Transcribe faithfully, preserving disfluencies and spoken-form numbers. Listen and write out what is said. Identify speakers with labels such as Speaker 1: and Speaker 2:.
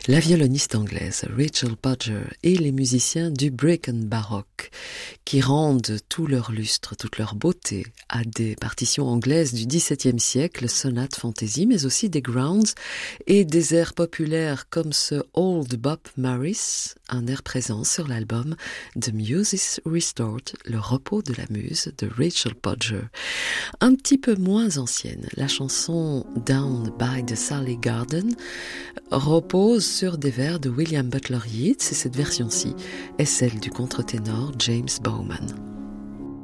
Speaker 1: La violoniste anglaise Rachel Podger et les musiciens du break and baroque qui rendent tout leur lustre, toute leur beauté à des partitions anglaises du dix-septième siècle, sonates fantaisie, mais aussi des grounds et des airs populaires comme ce Old Bob Morris, un air présent sur l'album The Muse is Restored, le repos de la muse de Rachel Podger. Un petit peu moins ancienne, la chanson Down by the Sally Garden repose sur des vers de William Butler Yeats et cette version-ci est celle du contre-ténor James Bowman.